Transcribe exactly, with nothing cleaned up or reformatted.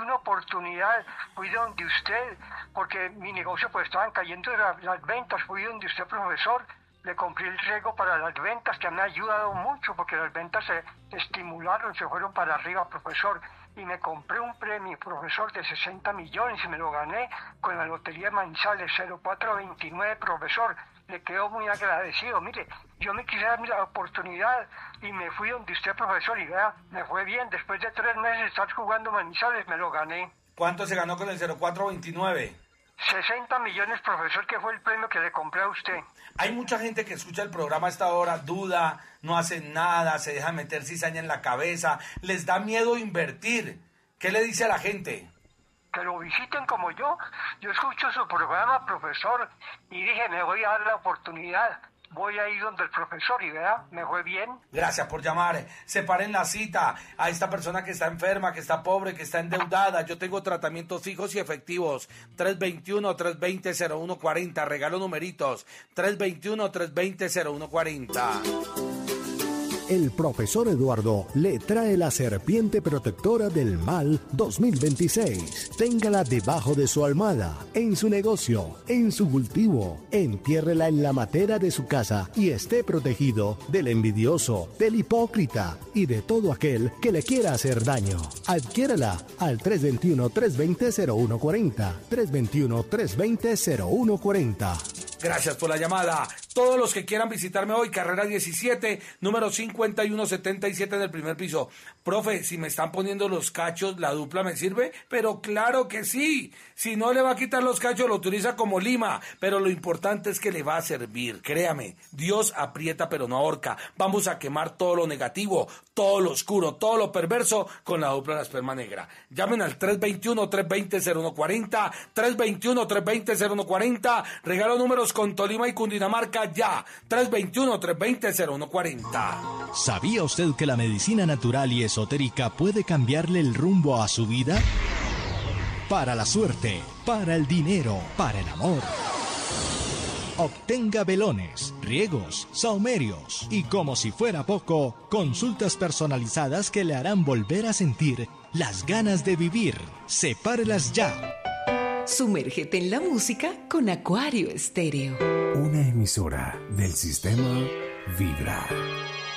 una oportunidad, fui donde usted, porque mi negocio pues estaban cayendo las, las ventas, fui donde usted, profesor, le compré el riego para las ventas, que me ha ayudado mucho, porque las ventas se estimularon, se fueron para arriba, profesor, y me compré un premio, profesor, de sesenta millones, y me lo gané con la Lotería Manizales cero cuatro veintinueve, profesor. Le quedo muy agradecido. Mire, yo me quise dar la oportunidad y me fui donde usted, profesor, y vea, me fue bien. Después de tres meses de estar jugando Manizales, me lo gané. ¿Cuánto se ganó con el cero cuatro veintinueve? sesenta millones, profesor, que fue el premio que le compré a usted. Hay mucha gente que escucha el programa a esta hora, duda, no hacen nada, se deja meter cizaña en la cabeza, les da miedo invertir. ¿Qué le dice a la gente? Que lo visiten como yo. Yo escucho su programa, profesor, y dije, me voy a dar la oportunidad. Voy a ir donde el profesor y vea, me fue bien. Gracias por llamar. Separen la cita a esta persona que está enferma, que está pobre, que está endeudada. Yo tengo tratamientos fijos y efectivos. tres dos uno, tres dos cero, cero uno cuatro cero. Regalo numeritos. tres dos uno, tres dos cero, cero uno cuatro cero. El profesor Eduardo le trae la serpiente protectora del mal dos mil veintiséis. Téngala debajo de su almohada, en su negocio, en su cultivo. Entiérrela en la matera de su casa y esté protegido del envidioso, del hipócrita y de todo aquel que le quiera hacer daño. Adquiérala al tres dos uno, tres dos cero, cero uno cuatro cero. tres dos uno, tres dos cero, cero uno cuatro cero. Gracias por la llamada. Todos los que quieran visitarme hoy, carrera diecisiete, número cincuenta y uno setenta y siete en el primer piso. Profe, si me están poniendo los cachos, ¿la dupla me sirve? Pero claro que sí. Si no le va a quitar los cachos, lo utiliza como lima. Pero lo importante es que le va a servir. Créame, Dios aprieta pero no ahorca. Vamos a quemar todo lo negativo, todo lo oscuro, todo lo perverso con la dupla de la esperma negra. Llamen al tres dos uno, tres dos cero, cero uno cuatro cero, tres dos uno, tres dos cero, cero uno cuatro cero. Regalo números con Tolima y Cundinamarca ya. tres dos uno, tres dos cero, cero uno cuatro cero. ¿Sabía usted que la medicina natural y esotérica puede cambiarle el rumbo a su vida? Para la suerte, para el dinero, para el amor. Obtenga velones, riegos, saumerios y, como si fuera poco, consultas personalizadas que le harán volver a sentir las ganas de vivir. Sepárelas ya. Sumérgete en la música con Acuario Estéreo. Una emisora del sistema Vibra.